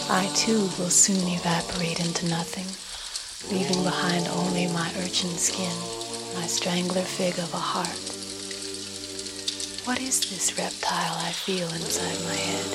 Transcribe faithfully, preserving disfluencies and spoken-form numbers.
I too will soon evaporate into nothing, leaving behind only my urchin skin, my strangler fig of a heart. What is this reptile I feel inside my head?